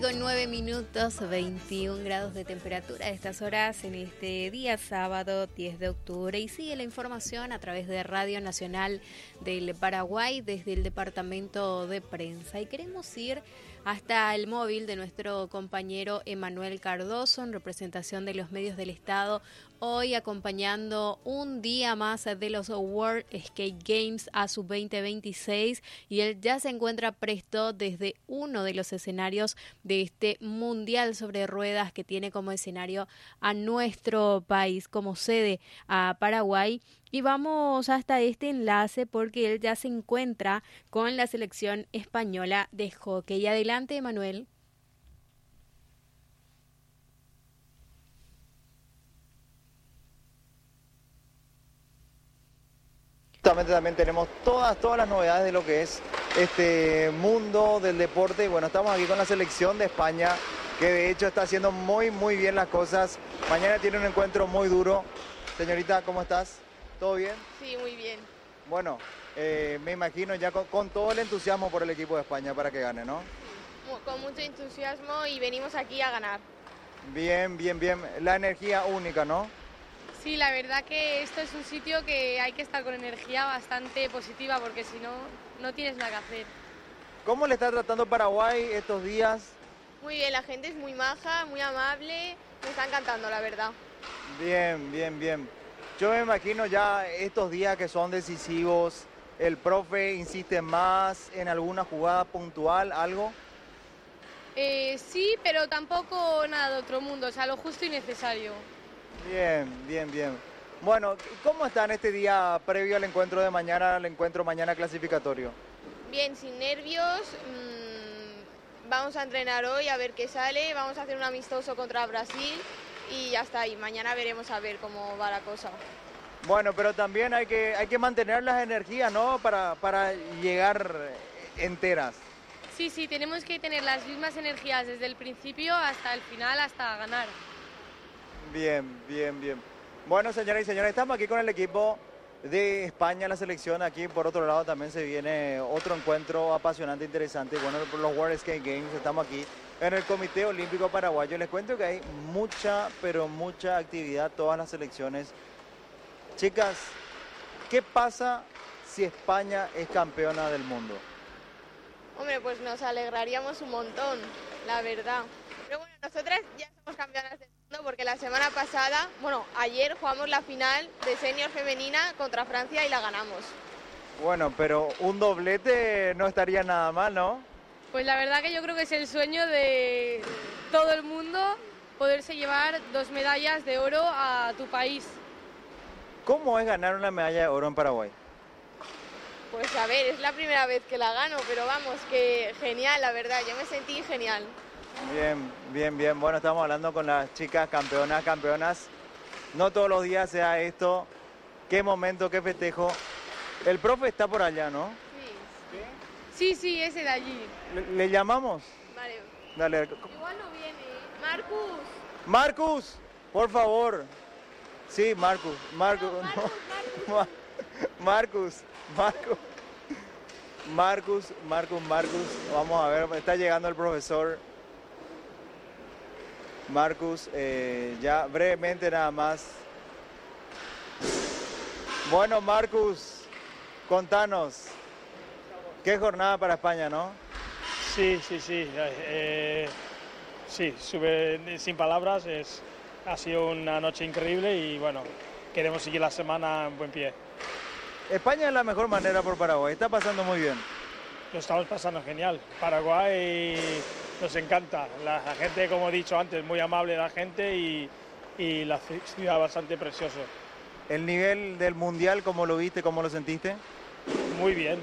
Con 9 minutos, 21 grados de temperatura a estas horas en este día sábado 10 de octubre y sigue la información a través de Radio Nacional del Paraguay desde el Departamento de Prensa y queremos ir hasta el móvil de nuestro compañero Emanuel Cardoso en representación de los medios del Estado, hoy acompañando un día más de los World Skate Games ASU 2026 y él ya se encuentra presto desde uno de los escenarios de este Mundial sobre Ruedas que tiene como escenario a nuestro país, como sede a Paraguay. Y vamos hasta este enlace porque él ya se encuentra con la selección española de hockey. Adelante, Emanuel. Justamente también tenemos todas las novedades de lo que es este mundo del deporte. Y bueno, estamos aquí con la selección de España, que de hecho está haciendo muy bien las cosas. Mañana tiene un encuentro muy duro. Señorita, ¿cómo estás? ¿Todo bien? Sí, muy bien. Bueno, me imagino ya con todo el entusiasmo por el equipo de España para que gane, ¿no? Con mucho entusiasmo y venimos aquí a ganar. Bien. La energía única, ¿no? Sí, la verdad que esto es un sitio que hay que estar con energía bastante positiva porque si no, no tienes nada que hacer. ¿Cómo le está tratando Paraguay estos días? Muy bien, la gente es muy maja, muy amable, me está encantando, la verdad. Bien. Yo me imagino ya estos días que son decisivos, el profe insiste más en alguna jugada puntual, algo. Sí, pero tampoco nada de otro mundo, o sea, lo justo y necesario. Bien. Bueno, ¿cómo están este día previo al encuentro de mañana, al encuentro mañana clasificatorio? Bien, sin nervios, vamos a entrenar hoy a ver qué sale, vamos a hacer un amistoso contra Brasil y ya está ahí, mañana veremos a ver cómo va la cosa. Bueno, pero también hay que mantener las energías, ¿no? Para llegar enteras. Sí, tenemos que tener las mismas energías desde el principio hasta el final, hasta ganar. Bien. Bueno, señoras y señores, estamos aquí con el equipo de España, la selección. Aquí, por otro lado, también se viene otro encuentro apasionante, interesante. Bueno, los World Skate Games, estamos aquí en el Comité Olímpico Paraguayo. Les cuento que hay mucha actividad, todas las selecciones. Chicas, ¿qué pasa si España es campeona del mundo? Hombre, pues nos alegraríamos un montón, la verdad. Pero bueno, nosotras ya somos campeonas del mundo porque la semana pasada, ayer jugamos la final de senior femenina contra Francia y la ganamos. Bueno, pero un doblete no estaría nada mal, ¿no? Pues la verdad que yo creo que es el sueño de todo el mundo poderse llevar 2 medallas de oro a tu país. ¿Cómo es ganar una medalla de oro en Paraguay? Pues a ver, es la primera vez que la gano, pero vamos, que genial, la verdad, yo me sentí genial. Bien. Bueno, estamos hablando con las chicas campeonas. No todos los días sea esto. Qué momento, qué festejo. El profe está por allá, ¿no? Sí, ese de allí. ¿Le llamamos? Vale. Dale. Igual no viene. Marcus, por favor. Sí, Marcus. Vamos a ver, está llegando el profesor. Marcus, ya brevemente nada más. Bueno, Marcus, contanos. Qué jornada para España, ¿no? Sí. Sí, sin palabras, ha sido una noche increíble y bueno, queremos seguir la semana en buen pie. España es la mejor manera por Paraguay, está pasando muy bien. Lo estamos pasando genial. Paraguay nos encanta. La gente, como he dicho antes, muy amable la gente y la ciudad bastante preciosa. ¿El nivel del Mundial, cómo lo viste, cómo lo sentiste? Muy bien.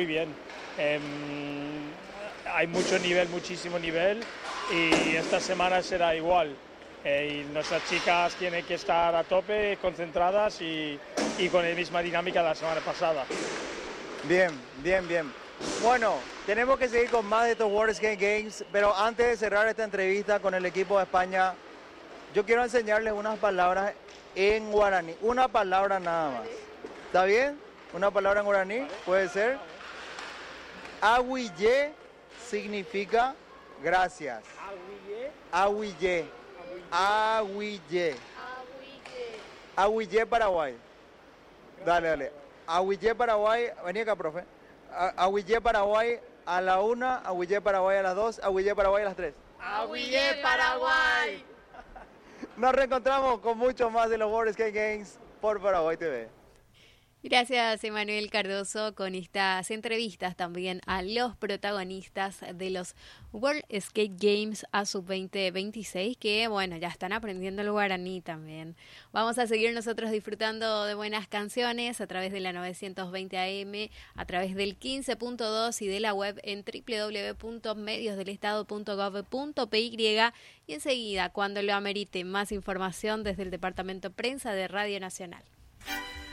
Hay mucho nivel, muchísimo nivel y esta semana será igual. Y nuestras chicas tienen que estar a tope, concentradas y con la misma dinámica de la semana pasada. Bien. Bueno, tenemos que seguir con más de estos World Skate Games, pero antes de cerrar esta entrevista con el equipo de España, yo quiero enseñarles unas palabras en guaraní, una palabra nada más. ¿Está bien? Una palabra en guaraní, puede ser. Aguille significa Gracias. Ahuillé. Ahuillé. Ahuillé, Paraguay. Dale. Ahuillé, Paraguay. Vení acá, profe. Ahuillé, Paraguay a la 1, Ahuillé, Paraguay a las 2, Ahuillé, Paraguay a las 3. ¡Ahuillé, Paraguay! Nos reencontramos con mucho más de los World Skate Games por Paraguay TV. Gracias, Emanuel Cardoso, con estas entrevistas también a los protagonistas de los World Skate Games ASUB 2026, que bueno, ya están aprendiendo el guaraní también. Vamos a seguir nosotros disfrutando de buenas canciones a través de la 920 AM, a través del 15.2 y de la web en www.mediosdelestado.gov.py, y enseguida, cuando lo amerite, más información desde el Departamento Prensa de Radio Nacional.